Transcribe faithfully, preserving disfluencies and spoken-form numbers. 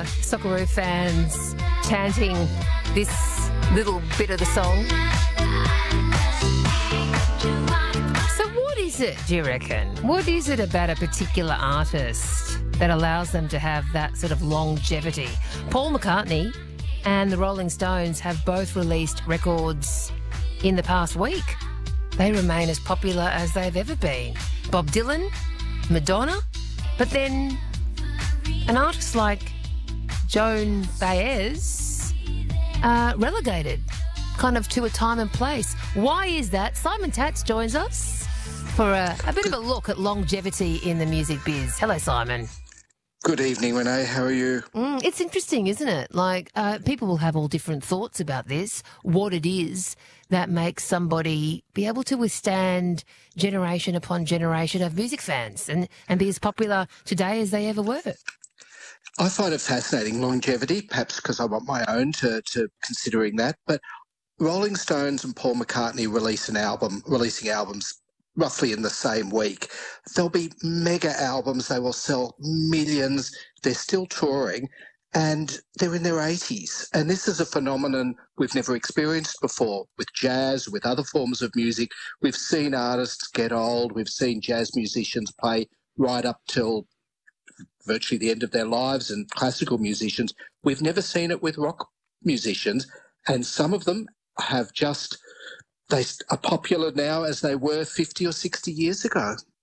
Socceroo fans chanting this little bit of the song. So what is it, do you reckon? What is it about a particular artist that allows them to have that sort of longevity? Paul McCartney and the Rolling Stones have both released records in the past week. They remain as popular as they've ever been. Bob Dylan, Madonna, but then an artist like Joan Baez uh, relegated kind of to a time and place. Why is that? Simon Tatz joins us for a, a bit of a look at longevity in the music biz. Hello, Simon. Good evening, Renee. How are you? Mm, it's interesting, isn't it? Like, uh, people will have all different thoughts about this, what it is that makes somebody be able to withstand generation upon generation of music fans and, and be as popular today as they ever were. I find it fascinating, longevity, perhaps because I want my own to, to considering that. But Rolling Stones and Paul McCartney release an album, releasing albums roughly in the same week. There'll be mega albums. They will sell millions. They're still touring and they're in their eighties. And this is a phenomenon we've never experienced before with jazz, with other forms of music. We've seen artists get old. We've seen jazz musicians play right up till virtually the end of their lives and classical musicians. We've never seen it with rock musicians. And some of them have just... They are popular now as they were fifty or sixty years ago.